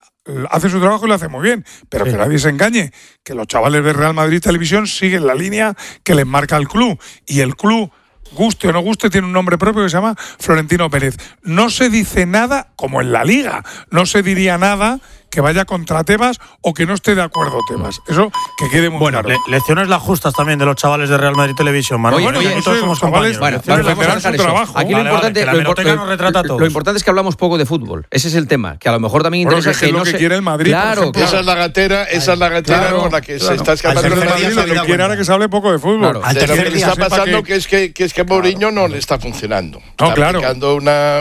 hace su trabajo y lo hace muy bien, pero que nadie se engañe, que los chavales de Real Madrid Televisión siguen la línea que les marca el club, y el club, guste o no guste, tiene un nombre propio que se llama Florentino Pérez. No se dice nada, como en la Liga, no se diría nada que vaya contra Tebas o que no esté de acuerdo Tebas. Eso que quede muy claro. Lecciones las justas también de los chavales de Real Madrid Televisión, Manuel. Oye, todos somos chavales, compañeros. su trabajo. Aquí lo importante es que hablamos poco de fútbol. Ese es el tema, que a lo mejor también interesa que no se quiere el Madrid. Claro, esa es la gatera con la que se está escapando el Madrid. Lo que quiere ahora que se hable poco de fútbol. Lo que está pasando que es que Mourinho no le está funcionando. Está aplicando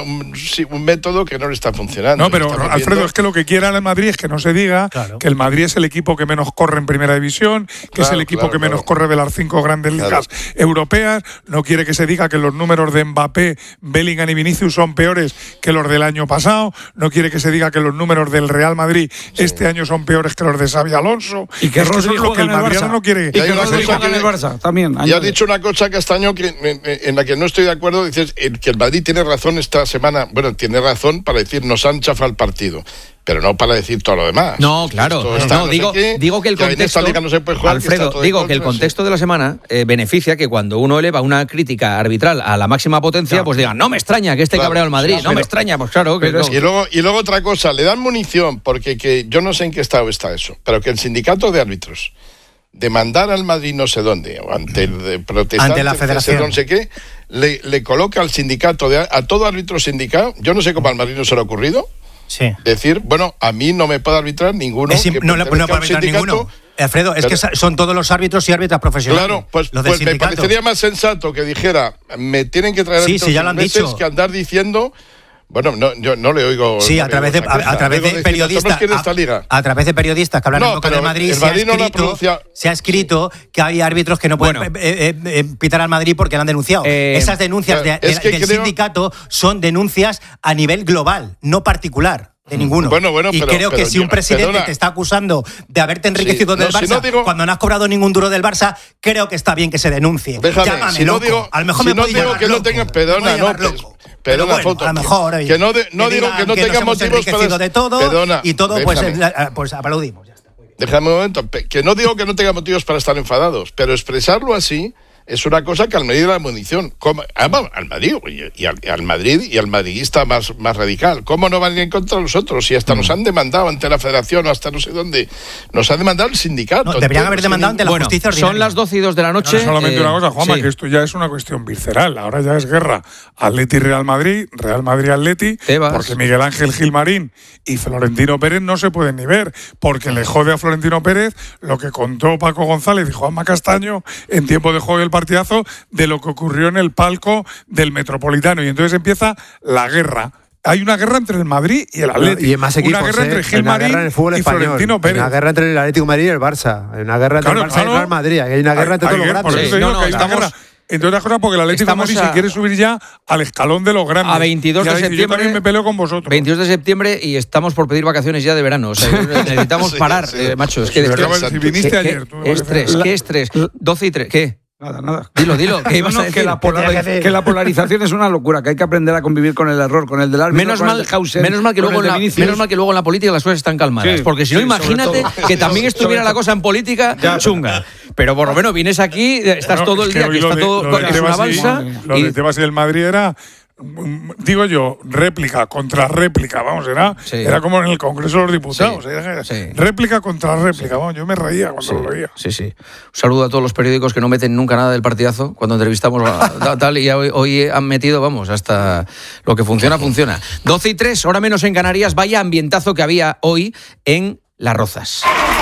un método que no le está funcionando. No, pero Alfredo, es que lo que quiere el Madrid es que no se diga que el Madrid es el equipo que menos corre en Primera División, que es el equipo que menos corre de las 5 grandes ligas europeas. No quiere que se diga que los números de Mbappé, Bellingham y Vinicius son peores que los del año pasado. No quiere que se diga que los números del Real Madrid este año son peores que los de Xabi Alonso. Y que eso es lo que el Madrid no quiere. Y que Rodri juega en el Barça también. Y has dicho una cosa, Castaño, en la que no estoy de acuerdo. Dices que el Madrid tiene razón esta semana. Bueno, tiene razón para decir nos han chafado el partido, pero no para decir todo lo demás. No, claro. Digo que el contexto, no se puede jugar, Alfredo, digo que el contexto de la semana beneficia que cuando uno eleva una crítica arbitral a la máxima potencia, pues digan, no me extraña que esté cabreado el Madrid, me extraña, pues claro. Y luego otra cosa, le dan munición, porque que yo no sé en qué estado está eso, pero que el sindicato de árbitros demandar al Madrid no sé dónde, o ante la federación, no sé qué, le coloca al sindicato, a todo árbitro sindicado, yo no sé cómo al Madrid no se le ha ocurrido, decir, bueno, a mí no me puede arbitrar ninguno. No puede arbitrar ninguno. Alfredo, es que son todos los árbitros y árbitras profesionales. Claro, pues me parecería más sensato que dijera, me tienen que traer árbitros ya lo han dicho, que andar diciendo. Bueno, yo no le oigo. Sí, a través de periodistas. A través de periodistas que hablan en boca del Madrid, se ha escrito que hay árbitros que no pueden pitar al Madrid porque lo han denunciado. Esas denuncias del sindicato son denuncias a nivel global, no particular. De ninguno. Y creo que si un presidente te está acusando de haberte enriquecido del Barça cuando no has cobrado ningún duro del Barça, creo que está bien que se denuncie. Llámame loco. A lo mejor me puedes llamar loco. Pero bueno, a lo mejor que no digo que no tenga motivos para de todo y todo pues aplaudimos. Ya está. Déjame un momento, que no digo que no tenga motivos para estar enfadados, pero expresarlo así es una cosa que al Madrid la munición. Al Madrid y al Madrid y al madridista más radical. ¿Cómo no van a ir en contra de nosotros? Si hasta nos han demandado ante la Federación o hasta no sé dónde. Nos han demandado el sindicato. No, deberían haber demandado ante la justicia ordinaria. Son las 12:02 de la noche. No, solamente una cosa, Juanma, que esto ya es una cuestión visceral. Ahora ya es guerra. Atleti Real Madrid, Real Madrid Atleti, porque Miguel Ángel Gilmarín y Florentino Pérez no se pueden ni ver, porque le jode a Florentino Pérez lo que contó Paco González y Juanma Castaño en tiempo de juego del partidazo de lo que ocurrió en el palco del Metropolitano, y entonces empieza la guerra. Hay una guerra entre el Madrid y el Atlético. Y más equipos, una guerra entre Gilmarín y Florentino Pérez. Una guerra entre el Atlético de Madrid y el Barça. Una guerra entre el Barça y el Real Madrid. Hay una guerra entre todos los grandes. Por eso digo que hay una guerra. Entre otras cosas, porque el Atlético de Madrid se quiere subir ya al escalón de los grandes. A 22 de septiembre. Yo también me peleo con vosotros. 22 de septiembre y estamos por pedir vacaciones ya de verano. O sea, necesitamos parar, macho. Es que si viniste ayer. ¿Qué estrés? 12:03. ¿Qué? Nada. Dilo. ¿Qué ibas a decir? Que la polarización es una locura, que hay que aprender a convivir con el error, con el del árbitro, menos mal que luego en la política las cosas están calmadas. Porque si no, imagínate que también estuviera la cosa en política chunga. Pero por lo menos vienes aquí, estás todo el día, que está todo es una balsa. Lo de Tebas y el Madrid era, digo yo, réplica contra réplica, vamos, era como en el Congreso de los Diputados, réplica contra réplica, vamos, yo me reía cuando lo veía. Sí. Un saludo a todos los periódicos que no meten nunca nada del partidazo cuando entrevistamos a tal, y hoy han metido, vamos, hasta lo que funciona. 12:03, hora menos en Canarias. Vaya ambientazo que había hoy en Las Rozas.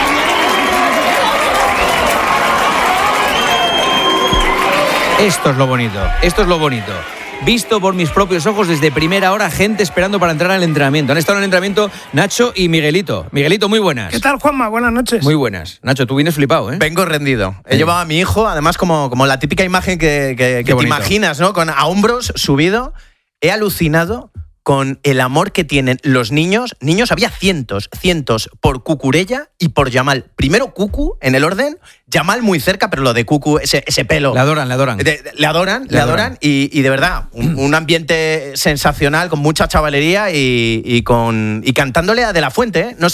Esto es lo bonito. Visto por mis propios ojos desde primera hora, gente esperando para entrar al entrenamiento. Han estado en el entrenamiento Nacho y Miguelito. Miguelito, muy buenas. ¿Qué tal, Juanma? Buenas noches. Muy buenas. Nacho, tú vienes flipado, ¿eh? Vengo rendido. He llevado a mi hijo, además como la típica imagen que te imaginas, ¿no? A hombros subido. He alucinado con el amor que tienen los niños. Había cientos por Cucurella y por Yamal. Primero Cucu en el orden, Yamal muy cerca, pero lo de Cucu, ese pelo. Le adoran. Le adoran y de verdad, un ambiente sensacional, con mucha chavalería y cantándole a De La Fuente, ¿eh? No